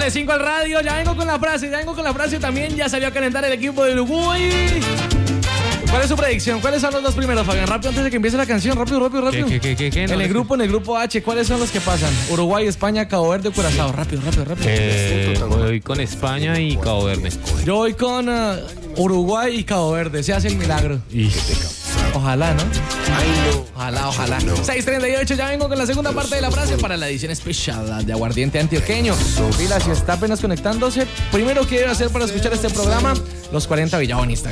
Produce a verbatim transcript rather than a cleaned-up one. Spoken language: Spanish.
Póngale cinco al radio, ya vengo con la frase, ya vengo con la frase también, ya salió a calentar el equipo de Uruguay. ¿Cuál es su predicción? ¿Cuáles son los dos primeros, Fabián? Rápido, antes de que empiece la canción, rápido, rápido, rápido. ¿Qué, qué, qué, qué? En No, el es grupo, en el grupo H, ¿cuáles son los que pasan? Uruguay, España, Cabo Verde, Curazao. Rápido, rápido, rápido. Eh, voy con España y Cabo Verde. Yo voy con uh, Uruguay y Cabo Verde. Se hace el milagro. Y... Ojalá, ¿no? Ojalá, ojalá. seis treinta y ocho, ya vengo con la segunda parte de la frase para la edición especial de Aguardiente Antioqueño. Pila, si está apenas conectándose, primero, ¿qué debe hacer para escuchar este programa? Los cuarenta Villavo en Instagram.